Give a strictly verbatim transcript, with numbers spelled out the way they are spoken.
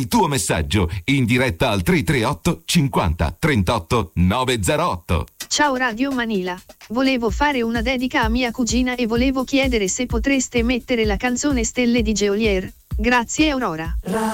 tuo messaggio in diretta al tre tre otto cinquanta trentotto novecentotto. Ciao Radio Manila, volevo fare una dedica a mia cugina e volevo chiedere se potreste mettere la canzone Stelle di Geolier. Grazie Aurora.